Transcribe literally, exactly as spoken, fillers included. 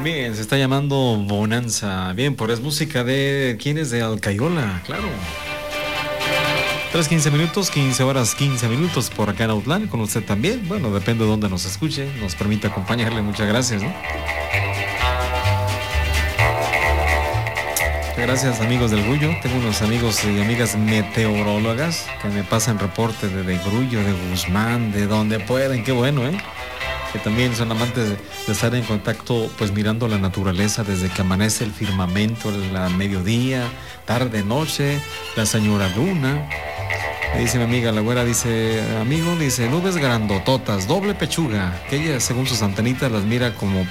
Bien, se está llamando Bonanza. Bien, pues es música de... ¿Quién es? De Alcayola, claro. tres quince minutos, quince horas, quince minutos por acá en Outland, con usted también. Bueno, depende de dónde nos escuche, nos permite acompañarle. Muchas gracias, ¿no? Muchas gracias, amigos del Grullo. Tengo unos amigos y amigas meteorólogas que me pasan reporte de, de Grullo, de Guzmán, de donde pueden. Qué bueno, ¿eh? Que también son amantes de, de estar en contacto, pues mirando la naturaleza desde que amanece el firmamento, la mediodía, tarde, noche, la señora luna. Me dice mi amiga, la güera, dice, amigo, dice, nubes grandototas, doble pechuga, que ella, según sus antenitas, las mira como